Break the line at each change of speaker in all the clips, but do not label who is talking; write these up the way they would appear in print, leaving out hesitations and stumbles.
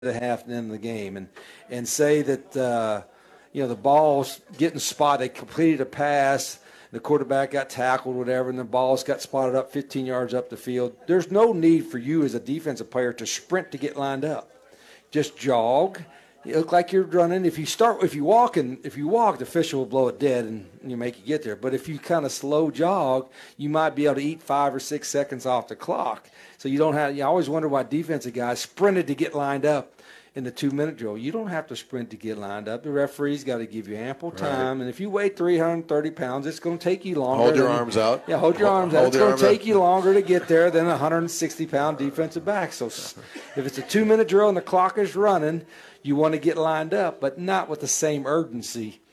a half and end of the game, and say that the ball's getting spotted. They completed a pass, the quarterback got tackled, whatever, and the ball's got spotted up 15 yards up the field. There's no need for you as a defensive player to sprint to get lined up. Just jog. You look like you're running. If you walk, the official will blow it dead and you make you get there. But if you kind of slow jog, you might be able to eat 5 or 6 seconds off the clock. So you don't have. I always wonder why defensive guys sprinted to get lined up in the 2-minute drill. You don't have to sprint to get lined up. The referee's got to give you ample time. Right. And if you weigh 330 pounds, it's going to take you longer.
Hold your arms out.
Yeah, hold your arms out. It's going to take you longer to get there than a 160-pound defensive back. So if it's a 2-minute drill and the clock is running, you want to get lined up, but not with the same urgency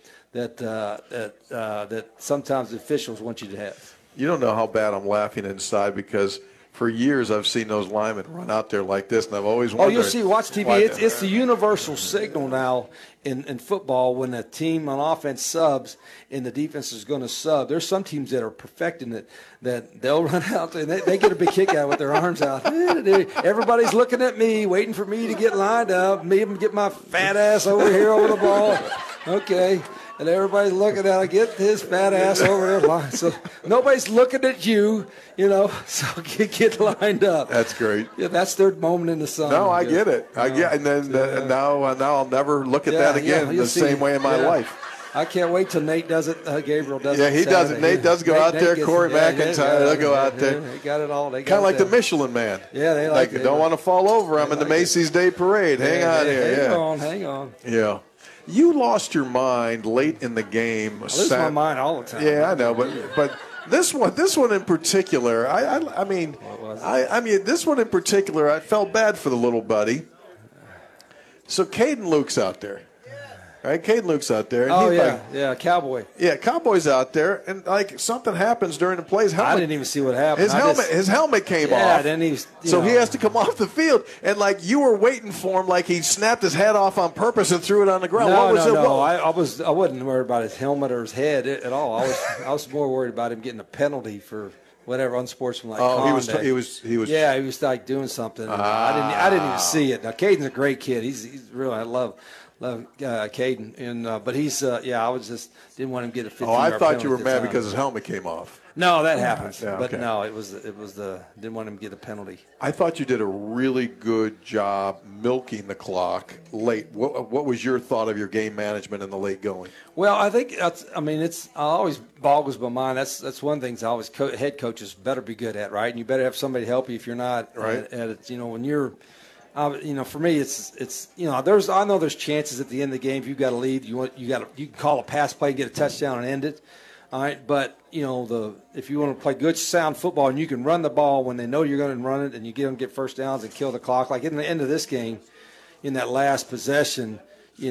that sometimes the officials want you to have.
You don't know how bad I'm laughing inside because for years I've seen those linemen run out there like this, and I've always wondered.
Oh, you'll see, watch TV. It's the universal signal now in football when a team on offense subs and the defense is going to sub. There's some teams that are perfecting it, that they'll run out and they get a big kick out with their arms out. Everybody's looking at me, waiting for me to get lined up, me to get my fat ass over here over the ball. Okay. And everybody's looking at him, get his fat ass over there. So nobody's looking at you, so get lined up.
That's great.
Yeah, that's their moment in the sun.
No, I get it. I get, and then now I'll never look at that again the same way in my life.
I can't wait till Nate does it. Gabriel does it.
Yeah, he does it. Nate does go out there. Corey McIntyre, they'll go out there.
They got it all.
Kind of like the Michelin Man.
Yeah, they like it.
Don't want to fall over. I'm in the Macy's Day Parade. Hang on here.
Hang on.
Yeah. You lost your mind late in the game.
I lose my mind all the time.
Yeah, I know, but this one in particular, I mean, this one in particular, I felt bad for the little buddy. So Caden Luke's out there. Right, Caden Luke's out there.
And Cowboy.
Yeah, Cowboy's out there, and something happens during the play.
I didn't even see what happened.
His helmet came off.
Then he
has to come off the field, and you were waiting for him, like he snapped his head off on purpose and threw it on the ground.
No. I wasn't worried about his helmet or his head at all. I was more worried about him getting a penalty for whatever unsportsmanlike conduct.
He was.
Yeah, he was like doing something. I didn't even see it. Now Caden's a great kid. He's really I love Caden, and but he's I was just didn't want him to get a 15-yard penalty.
I thought you were mad because his helmet came off.
No, that happens.
Yeah,
but no, it was the didn't want him to get a penalty.
I thought you did a really good job milking the clock late. What was your thought of your game management in the late going?
Well, I think it always boggles my mind. That's one thing head coaches better be good at, right? And you better have somebody to help you if you're not
right.
At it. When you're for me, it's I know there's chances at the end of the game if you've got a lead, you can call a pass play, get a touchdown, and end it. All right, but if you want to play good sound football and you can run the ball when they know you're going to run it, and you get first downs and kill the clock, like in the end of this game, in that last possession,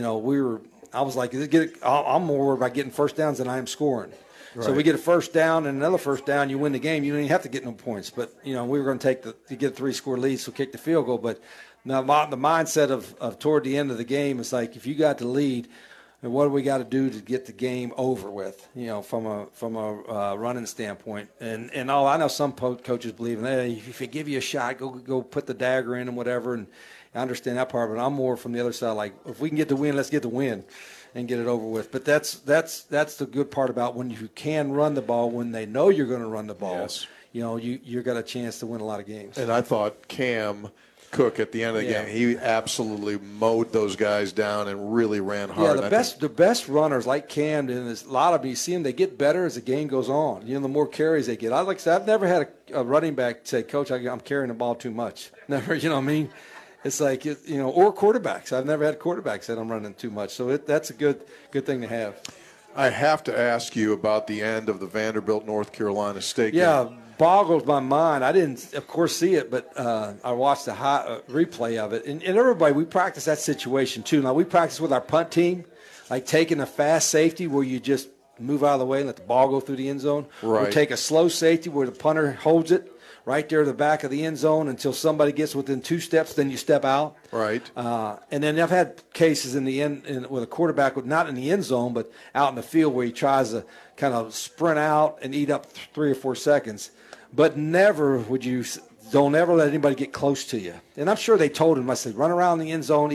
I was like, I'm more worried about getting first downs than I am scoring. Right. So we get a first down and another first down, you win the game. You don't even have to get no points. But, we were going to get a 3-score lead, so kick the field goal. But now the mindset of toward the end of the game is like, if you got the lead, and what do we got to do to get the game over with, from a running standpoint. And I know some coaches believe, hey, if they give you a shot, go put the dagger in and whatever. And I understand that part, but I'm more from the other side, like, if we can get the win, let's get the win and get it over with. But that's the good part about when you can run the ball, when they know you're going to run the ball.
Yes.
You got a chance to win a lot of games.
And I thought Cam Cook at the end of the game, he absolutely mowed those guys down and really ran hard.
Yeah, the best runners like Cam, and there's a lot of them, you see them, they get better as the game goes on. The more carries they get. Like I said, I've never had a running back say, Coach, I'm carrying the ball too much. Never, what I mean? It's like, or quarterbacks. I've never had quarterbacks that I'm running too much. So that's a good thing to have.
I have to ask you about the end of the Vanderbilt, North Carolina State game.
Yeah, boggles my mind. I didn't, of course, see it, but I watched the replay of it. And everybody, we practice that situation too. Now, we practice with our punt team, like taking a fast safety where you just move out of the way and let the ball go through the end zone.
Right.
Or take a slow safety where the punter holds it right there at the back of the end zone until somebody gets within 2 steps, then you step out.
Right.
And then I've had cases in the end with a quarterback, not in the end zone, but out in the field where he tries to kind of sprint out and eat up 3 or 4 seconds. But never would you don't ever let anybody get close to you. And I'm sure they told him, I said, run around the end zone,